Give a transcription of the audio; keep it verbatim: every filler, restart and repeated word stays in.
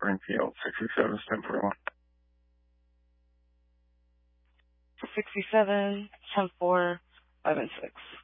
Springfield, sixty-seven, ten forty-one. sixty-seven, ten four, five and six.